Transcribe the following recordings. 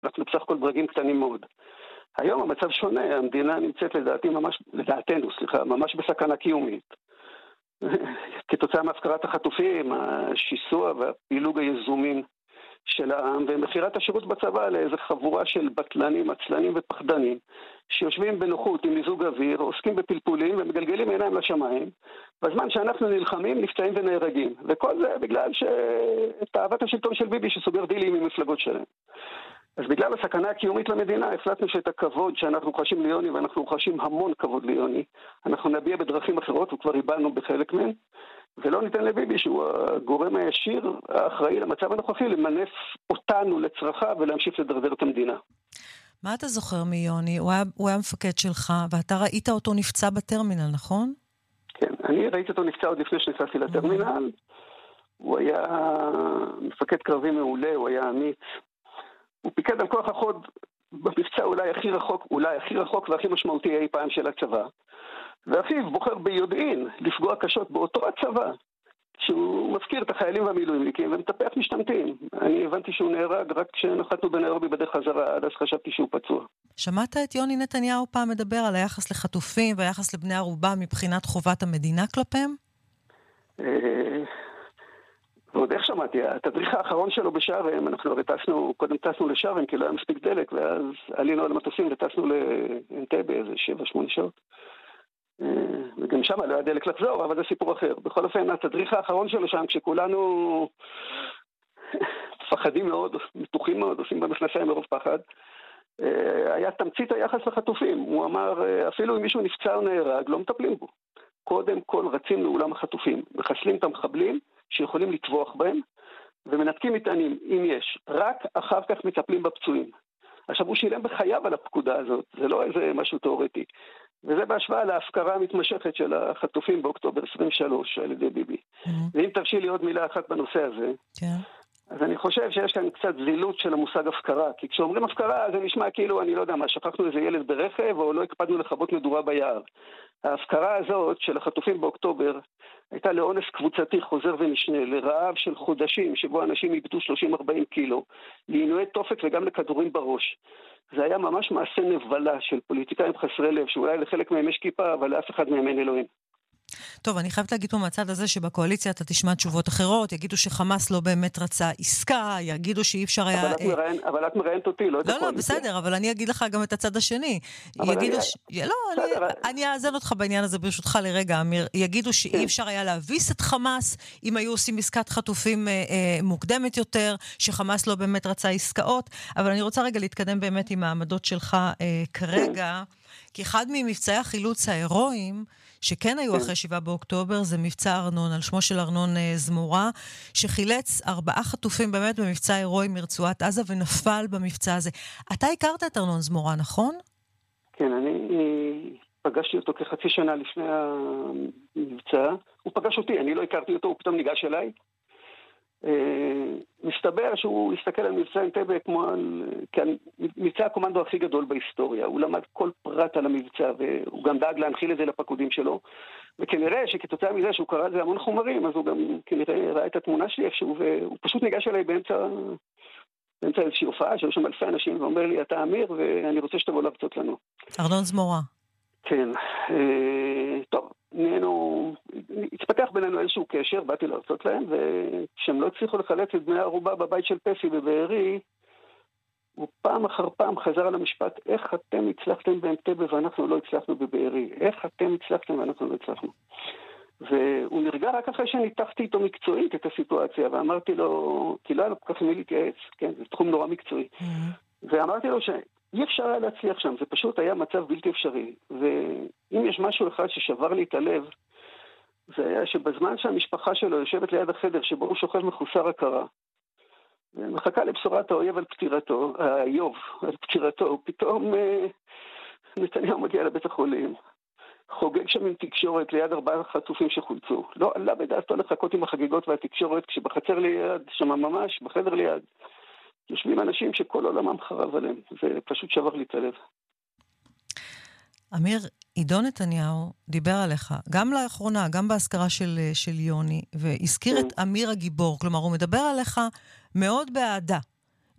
אנחנו בסך הכל ברגים קטנים מאוד. היום המצב שונה, המדינה נמצאת לדעתנו, ממש בסכנה קיומית. כתוצאה מהפקרת החטופים, השיסוע והפילוג היזומים של העם, ומחירת השירות בצבא לאיזו חבורה של בטלנים, עצלנים ופחדנים, שיושבים בנוחות עם מיזוג אוויר, עוסקים בפלפולים ומגלגלים עיניים לשמיים, בזמן שאנחנו נלחמים, נפצעים ונהרגים. וכל זה בגלל תאוות השלטון של ביבי שסוגר דילים עם מפלגות שלהם. אז בגלל הסכנה הקיומית למדינה, החלטנו שאת הכבוד שאנחנו חשים ליוני, ואנחנו חשים המון כבוד ליוני, אנחנו נביע בדרכים אחרות, וכבר איבדנו בחלק מהן, ולא ניתן לביבי, שהוא הגורם הישיר, האחראי למצב הנוכחי, למנף אותנו לצרכה ולהמשיך לדרדר את המדינה. מה אתה זוכר מיוני? הוא היה מפקד שלך, ואתה ראית אותו נפצע בטרמינל, נכון? כן, אני ראיתי אותו נפצע עוד לפני שנכנסתי לטרמינל. הוא היה מפקד קרבי מעולה, הוא היה אמיץ. הוא פיקד על כוח החוד במבצע אולי הכי רחוק והכי משמעותי אי פעם של הצבא. ואחיו בוחר ביודעין לפגוע קשות באותו הצבא, שהוא מזכיר את החיילים והמילואימניקים ומטפח משתמטים. אני הבנתי שהוא נהרג רק כשנחתנו בניירובי בדרך חזרה, עד אז חשבתי שהוא פצוע. שמעת את יוני נתניהו פעם מדבר על היחס לחטופים והיחס לבני ערובה מבחינת חובת המדינה כלפיהם? ועוד איך שמעתי, התדריך האחרון שלו בשארם, אנחנו הרי קודם טסנו לשארם כי לא היה מספיק דלק, ואז עלינו על המטוסים וטסנו לאנטבה איזה 7-8 שעות. וגם שם לא היה דלק לחזור, אבל זה סיפור אחר. בכל אופן, התדריך האחרון שלו שם, כשכולנו מפחדים מאוד, מתוחים מאוד, עושים במכנסיים מרוב פחד, היה תמצית היחס לחטופים. הוא אמר, אפילו אם מישהו נפצע או נהרג, לא מטפלים בו. קודם כל רצים לאולם החטופים, מחסלים את המחבלים שיכולים לטבוח בהם, ומנתקים מטענים, אם יש. רק אחר כך מטפלים בפצועים. עכשיו, הוא שילם בחייו על הפקודה הזאת, זה לא איזה משהו תיאורטי. וזה בהשוואה להפקרה המתמשכת של החטופים באוקטובר 23 על ידי ביבי. ואם תרשי לי עוד מילה אחת בנושא הזה, אז אני חושב שיש כאן קצת זילות של המושג הפקרה, כי כשאומרים הפקרה זה נשמע כאילו, אני לא יודע מה, שכחנו איזה ילד ברכב או לא הקפדנו לכבות מדורה ביער. ההפקרה הזאת של החטופים באוקטובר הייתה לאונס קבוצתי חוזר ונשנה, לרעב של חודשים שבו אנשים איבדו 30-40 קילו, לעינויי תופת וגם לכדורים בראש. זה היה ממש מעשה נבלה של פוליטיקאים חסרי לב, שאולי לחלק מהם יש כיפה, אבל לאף אחד מהם אין אלוהים. טוב, אני חייבת להגיד פה מהצד הזה שבקואליציה אתה תשמע תשובות אחרות, יגידו שחמאס לא באמת רצה עסקה, יגידו שאי אפשר היה... אבל את מראיינת אותי, לא את הקואליציה. לא, בסדר, אבל אני אגיד לך גם את הצד השני. יגידו אני אאזן אותך בעניין הזה ברשותך לרגע, אמיר. יגידו שאי אפשר היה להביס את חמאס, אם היו עושים עסקת חטופים מוקדמת יותר, שחמאס לא באמת רצה עסקאות, אבל אני רוצה רגע להתקדם באמת עם העמדות שלך כרגע, כי אחד ממבצעי החילוץ ההירואיים, שכן היו אחרי 7 באוקטובר, זה מבצע ארנון, על שמו של ארנון זמורה, שחילץ 4 חטופים באמת במבצע הירואי מרצועת עזה, ונפל במבצע הזה. אתה הכרת את ארנון זמורה, נכון? כן, אני פגשתי אותו כחצי שנה לפני המבצע. הוא פגש אותי, אני לא הכרתי אותו, הוא פתאום ניגש אליי. מסתבר שהוא הסתכל על מבצע אנטבה כמו על מבצע הקומנדו הכי גדול בהיסטוריה. הוא למד כל פרט על המבצע, והוא גם דאג להנחיל את זה לפקודים שלו, וכנראה שכתוצאה מזה שהוא קרא על זה המון חומרים, אז הוא גם כנראה ראה את התמונה שלי איפשהו, והוא פשוט ניגש אליי באמצע איזושהי הופעה שהיו שם אלפי אנשים, ואומר לי, אתה אמיר ואני רוצה שתבוא להרצות לנו. ארנון זמורה. כן, טוב, התפתח בינינו איזשהו קשר, באתי להרצות להם, וכשהם לא הצליחו לחלץ את בני הערובה בבית של פסי בבארי, הוא פעם אחר פעם חזר על המשפט, איך אתם הצלחתם באנטבה ואנחנו לא הצלחנו בבארי? איך אתם הצלחתם ואנחנו לא הצלחנו? והוא נרגע רק אחרי שניתחתי איתו מקצועית את הסיטואציה, ואמרתי לו, כי לא היה לו כל כך מי להתייעץ, כן, זה תחום נורא מקצועי. ואמרתי לו אי אפשר היה להצליח שם, זה פשוט היה מצב בלתי אפשרי. ואם יש משהו אחד ששבר לי את הלב, זה היה שבזמן שהמשפחה שלו יושבת ליד החדר שבו הוא שוכב מחוסר הכרה, ומחכה לבשורת האויב על פטירתו, האיוב על פטירתו, פתאום נתניהו מגיע לבית החולים, חוגג שם עם תקשורת ליד 4 חטופים שחולצו. לא עלה בדעתו לחכות עם החגיגות והתקשורת, כשבחצר ליד, שם ממש, בחדר ליד, יושבים אנשים שכל עולמם חרב עליהם. זה פשוט שבר לי את הלב. אמיר, עידו נתניהו דיבר עליך, גם לאחרונה, גם בהזכרה של יוני, והזכיר את אמיר הגיבור. כלומר, הוא מדבר עליך מאוד באהדה.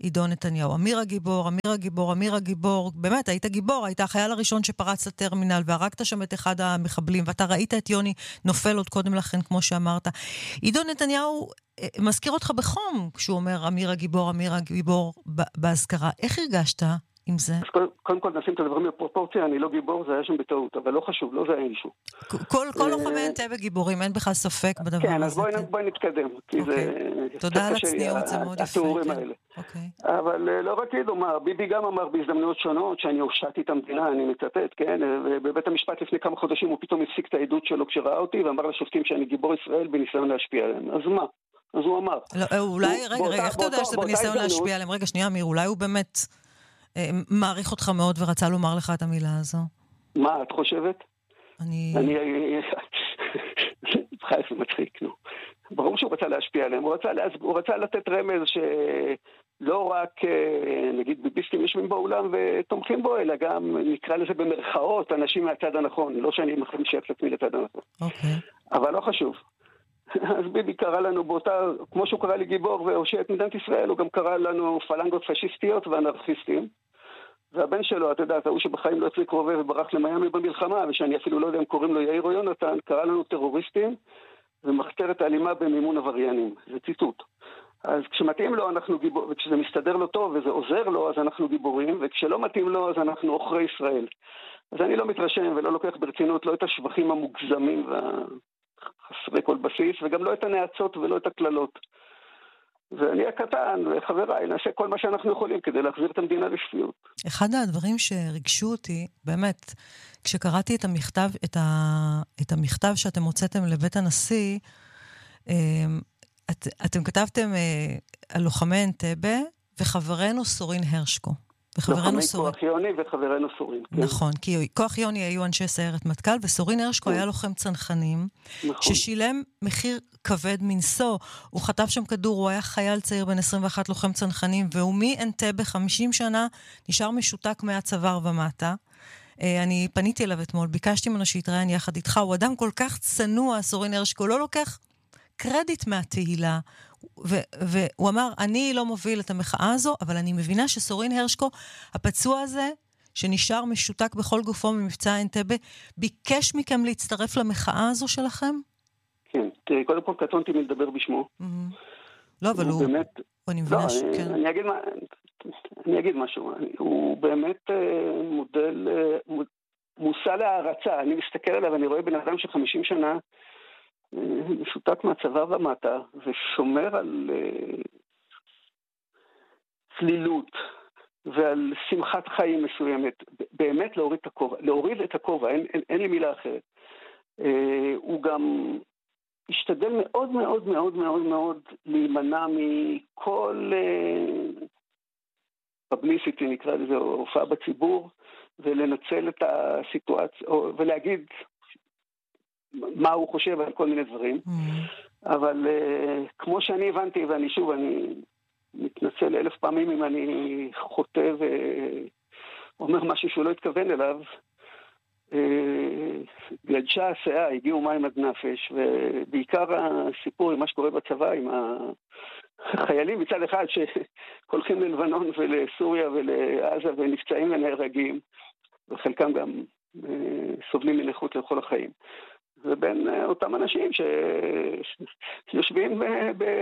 עידו נתניהו. אמיר הגיבור, אמיר הגיבור, אמיר הגיבור. באמת, היית גיבור, היית החייל הראשון שפרץ לטרמינל, והרגת שם את אחד המחבלים, ואתה ראית את יוני נופל עוד קודם לכן, כמו שאמרת. עידו נתניהו מזכיר אותך בחום, כשהוא אומר אמיר הגיבור בהזכרה. איך הרגשת עם זה? אז קודם כל נשים את הדברים בפרופורציה, אני לא גיבור, זה היה שם בטעות, אבל לא חשוב, לא זה היה אישו. כל לוחמי אנטבה גיבורים, אין בכלל ספק בדבר הזה. כן, אז בואי נתקדם, כי זה... תודה על הצניעות, זה מאוד יפה. התיאורים האלה. אבל לא רק עידו אמר, ביבי גם אמר בהזדמנויות שונות, שאני הושעתי את המדינה, אני מצטט, כן? ובבית המשפט לפני כמה חודשים הוא פתאום הפסיק את העדות שלו כשראה אותי, ואמר לשופטים שאני גיבור ישראל בניסיון להשפיע עליהם. אז מה? אז הוא אמר. אולי, רגע, איך אתה יודע שזה בניסיון להשפיע עליהם? רגע, שנייה, אמיר, אולי הוא באמת מעריך אותך מאוד ורצה לומר לך את המילה הזו. מה, את חושבת? אני חייף ומצחיק, נו. ברור שהוא רצה להשפיע עליהם, הוא רצה לתת רמז שלא רק, נגיד, ביביסטים יושבים באולם ותומכים בו, אלא גם, נקרא לזה במרכאות, אנשים מהצד הנכון, לא שאני משייך את עצמי לצד הנכון. אוקיי. אבל לא חשוב. אז ביבי קרא לנו באותה, כמו שהוא קרא לי גיבור והושיע את מדינת ישראל, הוא גם קרא לנו פלנגות פשיסטיות ואנרכיסטים. והבן שלו, אתה יודע, הוא שבחיים לא יצא קרובה וברח למיימי במלחמה, ושאני אפילו לא יודע אם קוראים לו יאיר או יונתן, קרא לנו טרוריסטים ומחתרת האלימה במימון עבריינים. זה ציטוט. אז כשמתאים לו אנחנו גיבור, וכשזה מסתדר לו טוב וזה עוזר לו, אז אנחנו גיבורים, וכשלא מתאים לו אז אנחנו עוכרי ישראל. אז אני לא מתרשם ולא לוקח ברצינות לא את השבחים המוגזמים חסרי כל בסיס, וגם לא את הנאצות ולא את הכללות. ואני הקטן וחבריי נעשה כל מה שאנחנו יכולים כדי להחזיר את המדינה לשפיות. אחד הדברים שריגשו אותי, באמת, כשקראתי את המכתב שאתם הוצאתם לבית הנשיא, אתם כתבתם על לוחמי אנטבה וחברנו סורין הרשקו. לוחמי כוח יוני וחברנו סורין. נכון, כי כוח יוני היו אנשי סיירת מטכ"ל, וסורין הרשקו היה לוחם צנחנים, ששילם מחיר כבד מנסו. הוא חטף שם כדור, הוא היה חייל צעיר בן 21 לוחם צנחנים, והוא מאנטבה 50 שנה נשאר משותק מהצוואר ומטה. אני פניתי אליו אתמול, ביקשתי ממנו שיתראיין יחד איתך, הוא אדם כל כך צנוע, סורין הרשקו, לא לוקח קרדיט מהתהילה, והוא אמר, אני לא מוביל את המחאה הזו, אבל אני מבינה שסורין הרשקו, הפצוע הזה, שנשאר משותק בכל גופו ממבצע אנטבה, ביקש מכם להצטרף למחאה הזו שלכם? כן, קודם כל קטונתי מלדבר בשמו. לא, אבל הוא באמת... אני מבינה שכן. אני אגיד משהו. הוא באמת מודל, מושא להערצה. אני מסתכל עליו, אני רואה בן אדם ש50 שנה, משותק מהצבא ומטה, ושומר על צלילות ועל שמחת חיים מסוימת. באמת להוריד את הכובע, אין לי מילה אחרת. הוא גם השתדל מאוד מאוד מאוד מאוד מאוד להימנע מכל פבליסיטי, נקרא לזה, הופעה בציבור, ולנצל את הסיטואציה, ולהגיד מה הוא חושב על כל מיני דברים. אבל כמו שאני הבנתי, ואני שוב, אני מתנצל 1000 פעמים אם אני חוטא ואומר משהו שהוא לא התכוון אליו, גדשה הסאה, הגיעו מים עד נפש, ובעיקר הסיפור עם מה שקורה בצבא, עם החיילים מצד אחד שהולכים ללבנון ולסוריה ולעזה ונפצעים ונהרגים, וחלקם גם סובלים מנכות לכל החיים. ובין אותם אנשים שיושבים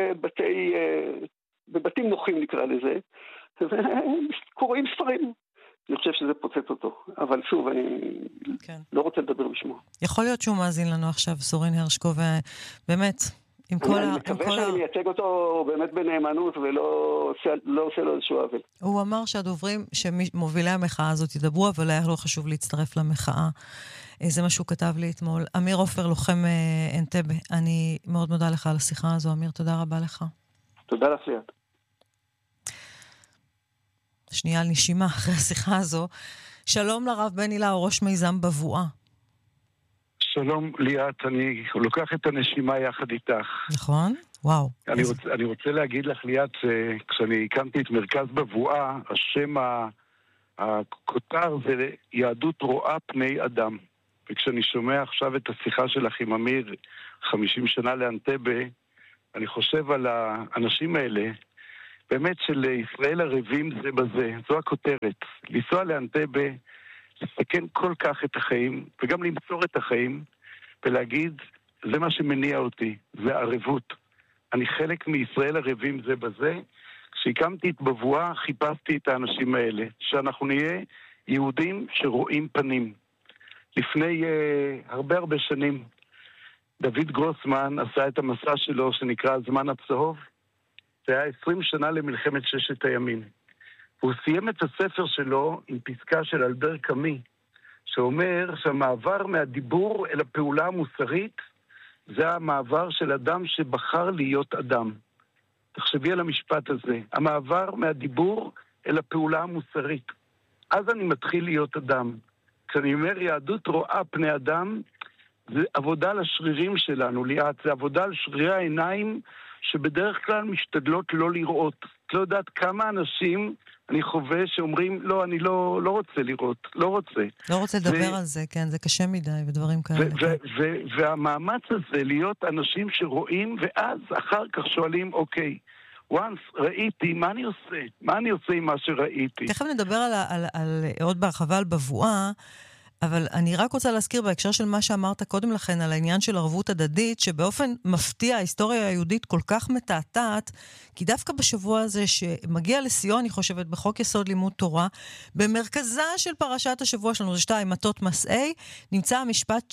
בבתים נוחים נקרא לזה, וקוראים ספרים. אני חושב שזה פוצץ אותו, אבל שוב, אני לא רוצה לדבר בשמו. יכול להיות שהוא מאזין לנו עכשיו, סורין הרשקו, ובאמת, עם כל אני מקווה שאני מייצג אותו באמת בנאמנות, ולא עושה לו איזשהו עוול. הוא אמר שהדוברים שמובילי המחאה הזאת ידברו, אבל היה לו חשוב להצטרף למחאה. זה מה שהוא כתב לי אתמול. אמיר עופר, לוחם אנטבה. אני מאוד מודה לך על השיחה הזו, אמיר, תודה רבה לך. תודה לך, ליאת. שנייה על נשימה אחרי השיחה הזו. שלום לרב בן אילאו, ראש מיזם בבואה. שלום ליאת, אני לוקח את הנשימה יחד איתך. נכון? וואו. אני רוצה להגיד לך ליאת, כשאני הקמתי את מרכז בבואה, השם הכותר זה יהדות רואה פני אדם. וכשאני שומע עכשיו את השיחה שלך עם אמיר, 50 שנה לאנטבה, אני חושב על האנשים האלה, באמת של ישראל ערבים זה בזה. זו הכותרת. לנסוע לאנטבה, לסכן כל כך את החיים, וגם למסור את החיים, ולהגיד, זה מה שמניע אותי, זה ערבות. אני חלק מישראל ערבים זה בזה. כשהקמתי את בבואה, חיפשתי את האנשים האלה, שאנחנו נהיה יהודים שרואים פנים. לפני הרבה שנים, דוד גרוסמן עשה את המסע שלו שנקרא הזמן הצהוב. זה היה 20 שנה למלחמת ששת הימים. והוא סיים את הספר שלו עם פסקה של אלבר קאמי, שאומר שהמעבר מהדיבור אל הפעולה המוסרית, זה המעבר של אדם שבחר להיות אדם. תחשבי על המשפט הזה. המעבר מהדיבור אל הפעולה המוסרית. אז אני מתחיל להיות אדם. כשאני אומר יהדות רואה פני אדם, זה עבודה על השרירים שלנו, ליאת. זה עבודה על שרירי העיניים שבדרך כלל משתדלות לא לראות. את לא יודעת כמה אנשים אני חווה שאומרים, לא, אני לא רוצה לראות, לא רוצה. לא רוצה לדבר על זה, כן, זה קשה מדי ודברים כאלה. והמאמץ הזה להיות אנשים שרואים, ואז אחר כך שואלים, אוקיי, once ראיתי, מה אני עושה? מה אני עושה עם מה שראיתי? תכף נדבר על עוד בהרחבה על בבואה, אבל אני רק רוצה להזכיר בהקשר של מה שאמרת קודם לכן על העניין של ערבות הדדית, שבאופן מפתיע ההיסטוריה היהודית כל כך מתעתעת, כי דווקא בשבוע הזה שמגיע לסיום, אני חושבת, בחוק יסוד לימוד תורה, במרכזה של פרשת השבוע שלנו, זה 2 מטות מסעי, נמצא המשפט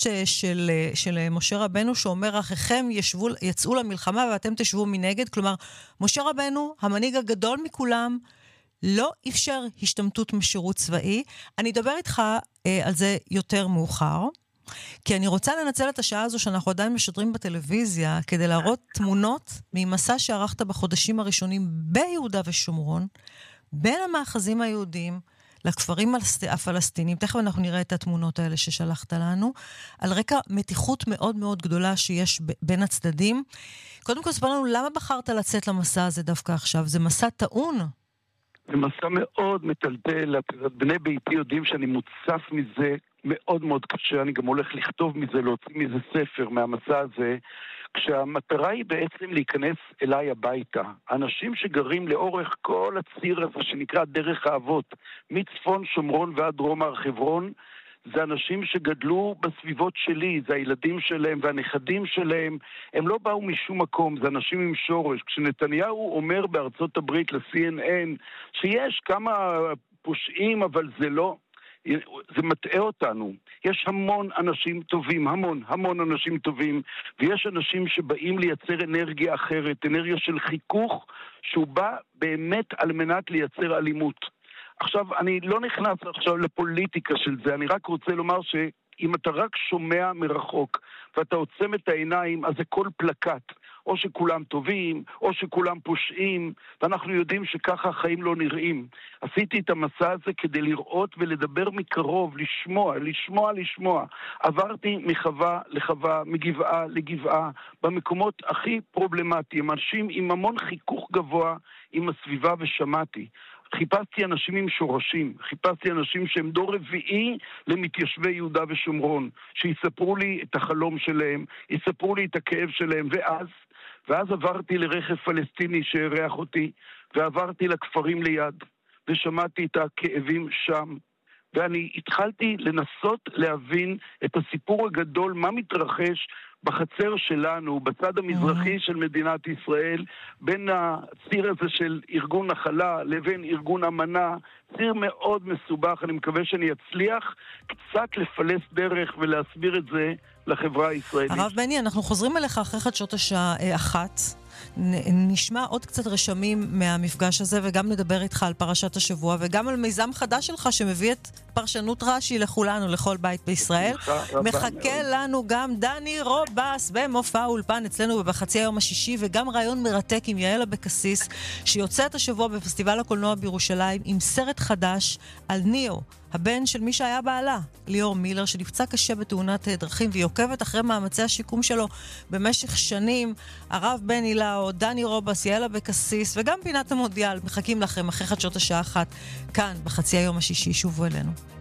של משה רבנו שאומר, אחיכם יצאו למלחמה ואתם תשבו מנגד, כלומר, משה רבנו, המנהיג הגדול מכולם, לא אפשר השתמטות משירות צבאי. אני אדבר איתך על זה יותר מאוחר, כי אני רוצה לנצל את השעה הזו שאנחנו עדיין משדרים בטלוויזיה, כדי להראות תמונות ממסע שערכת בחודשים הראשונים ביהודה ושומרון, בין המאחזים היהודים לכפרים הפלסטינים. תכף אנחנו נראה את התמונות האלה ששלחת לנו, על רקע מתיחות מאוד מאוד גדולה שיש בין הצדדים. קודם כל ספר לנו, למה בחרת לצאת למסע הזה דווקא עכשיו? זה מסע טעון? זה מסע מאוד מטלטל, בני ביתי יודעים שאני מוצף מזה מאוד מאוד קשה, אני גם הולך לכתוב מזה, להוציא מזה ספר מהמסע הזה, כשהמטרה היא בעצם להיכנס אליי הביתה. אנשים שגרים לאורך כל הציר הזה שנקרא דרך האבות, מצפון שומרון ועד דרום הר חברון, זה אנשים שגדלו בסביבות שלי, זה הילדים שלהם והנכדים שלהם, הם לא באו משום מקום, זה אנשים עם שורש. כשנתניהו אומר בארצות הברית ל-CNN שיש כמה פושעים, אבל זה לא, זה מטעה אותנו. יש המון אנשים טובים, המון אנשים טובים, ויש אנשים שבאים לייצר אנרגיה אחרת, אנרגיה של חיכוך, שהוא בא באמת על מנת לייצר אלימות. עכשיו, אני לא נכנס עכשיו לפוליטיקה של זה, אני רק רוצה לומר שאם אתה רק שומע מרחוק, ואתה עוצם את העיניים, אז זה כל פלקט. או שכולם טובים, או שכולם פושעים, ואנחנו יודעים שככה החיים לא נראים. עשיתי את המסע הזה כדי לראות ולדבר מקרוב, לשמוע. עברתי מחווה לחווה, מגבעה לגבעה, במקומות הכי פרובלמטיים, אנשים עם המון חיכוך גבוה עם הסביבה ושמעתי. חיפשתי אנשים עם שורשים, חיפשתי אנשים שהם דור רביעי למתיישבי יהודה ושומרון, שיספרו לי את החלום שלהם, יספרו לי את הכאב שלהם, ואז עברתי לרכב פלסטיני שהריח אותי, ועברתי לכפרים ליד, ושמעתי את הכאבים שם, ואני התחלתי לנסות להבין את הסיפור הגדול, מה מתרחש בחצר שלנו, בצד המזרחי של מדינת ישראל, בין הציר הזה של ארגון נחלה לבין ארגון אמנה, ציר מאוד מסובך. אני מקווה שאני אצליח קצת לפלס דרך ולהסביר את זה לחברה הישראלית. הרב בני, אנחנו חוזרים אליך אחרי חדשות השעה 1. נשמע עוד קצת רשמים מהמפגש הזה, וגם נדבר איתך על פרשת השבוע, וגם על מיזם חדש שלך שמביא את פרשנות רש"י לכולנו, לכל בית בישראל. מחכה לנו גם דני רובס במופע אולפן אצלנו בחצי היום השישי, וגם רעיון מרתק עם יעל אבקסיס, שיוצאת השבוע בפסטיבל הקולנוע בירושלים עם סרט חדש על ניאו, הבן של מי שהיה בעלה, ליאור מילר, שנפצע קשה בתאונת דרכים, והיא עוקבת אחרי מאמצי השיקום שלו במשך שנים. הרב בני לאו, דני רובס, יעל אבקסיס, וגם פינת המודיאל מחכים לכם אחרי חדשות השעה 1, כאן בחצי היום השישי. שובו אלינו.